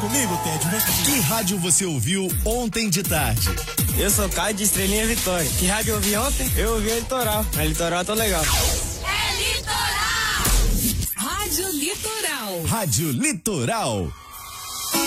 comigo, Ted, vem comigo. Que rádio você ouviu ontem de tarde? Eu sou Caio de Estrelinha Vitória. Que rádio eu ouvi ontem? Eu ouvi a Litoral. A Litoral tá legal. É Litoral! Rádio Litoral. Rádio Litoral.